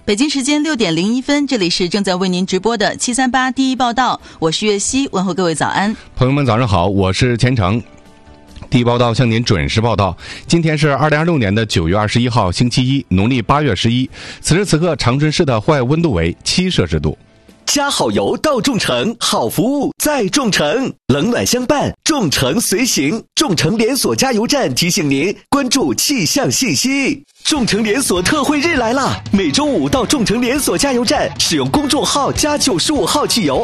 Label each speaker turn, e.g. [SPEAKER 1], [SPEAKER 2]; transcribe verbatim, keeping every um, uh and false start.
[SPEAKER 1] 北京时间六点零一分，这里是正在为您直播的七三八第一报道，我是岳西，问候各位早安。
[SPEAKER 2] 朋友们早上好，我是钱程。第一报道向您准时报道。今天是二零二六年的九月二十一号，星期一，农历八月十一。此时此刻，长春市的户外温度为七摄氏度。
[SPEAKER 3] 加好油到众诚，好服务在众诚，冷暖相伴，众诚随行。众诚连锁加油站提醒您关注气象信息。众诚连锁特惠日来啦！每周五到众诚连锁加油站，使用公众号加九十五号汽油